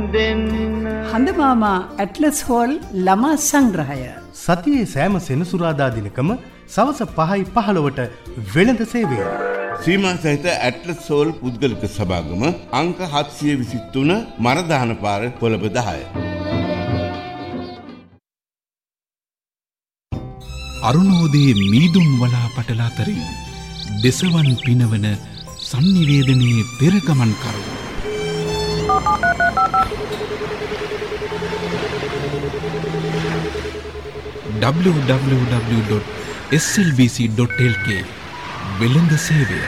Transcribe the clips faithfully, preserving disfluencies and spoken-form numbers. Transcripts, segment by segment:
දෙන්න. හඳ මාමා ඇට්ලස් හෝල් ළමා සංග්‍රහය සතියේ සෑම සෙනසුරාදා දිනකම සවස පහයි පහළොවට වෙළඳ සේවය. සීමා සහිත ඇට්ලස් හෝල් පුද්ගලික සභාගම අංක හත්සිය විසිතුන මරදාන පාර කොළඹ දහය. අරුණෝදයේ මීදුන් වලා පටල අතරින් දෙසවන් පිනවන සංනිවේදනයේ පෙරගමන් කරු. W W W dot S L බී සී ඩොට් එල් කේ වෙළඳ සේවය.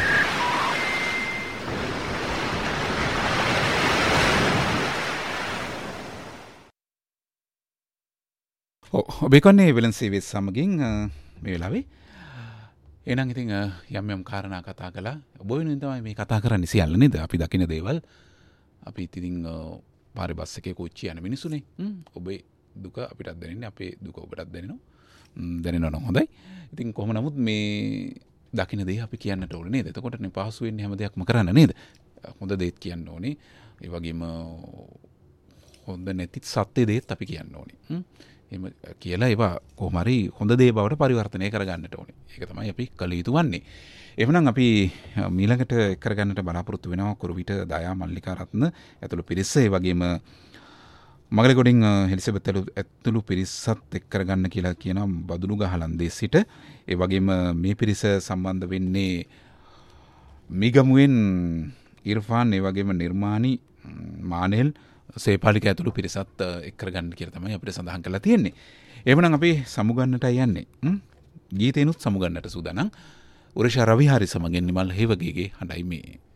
ඔබේකන්නේ වෙළඳ සේවයේ සමගින් මේ වෙලාවේ එහෙනම් ඉතින් යම් යම් කාරණා කතා කළා. ඔබ වෙනුවෙන් තමයි මේ කතා කරන්නේ සියල්ල නේද? අපි දකින දේවල් අපි ඉතින් පාරේ බස් එකේ කෝච්චි යන මිනිස්සුනේ. ඔබේ දුක අපිටත් දැනෙන්නේ, අපේ දුක ඔබටත් දැනෙනවා. දැනෙනවා නම් හොඳයි. ඉතින් කොහොම නමුත් මේ දකින දේ අපි කියන්නට ඕනේ නේද? එතකොටනේ පහසු වෙන්නේ හැම දෙයක්ම කරන්න නේද? හොඳ දේත් කියන්න ඕනේ. ඒ වගේම හොඳ නැති සත්‍ය දේත් අපි කියන්න ඕනේ. එහෙම කියලා ඒවා කොහොම හරි හොඳ දේ බවට පරිවර්තනය කරගන්නට ඕනේ. ඒක තමයි අපි කළ යුතු වන්නේ. එහෙනම් අපි ඊළඟට කරගන්නට බලාපොරොත්තු වෙනවා කුරුවිට දයා මල්ලිකා රත්න ඇතුළු පිරිස, ඒ වගේම මගලගොඩින් එලිසබෙත් ඇතුළු පිරිසත් එක් කරගන්න කියලා කියනවා බදුණු ගහලන්දේ සිට. ඒ වගේම මේ පිරිස සම්බන්ධ වෙන්නේ මිගමුවෙන් ඉර්ෆාන්, ඒ වගේම නිර්මාණි, මානෙල්, සේපාලික ඇතුළු පිරිසත් එක් කරගන්න කියලා තමයි අපිට සඳහන් කරලා තියෙන්නේ. එහෙනම් අපි සමුගන්නටයි යන්නේ. ගීතේනුත් සමුගන්නට සූදානම්. උරෂා රවිහාරි සමගින් නිමල් හේවගේගේ හඬයි මේ.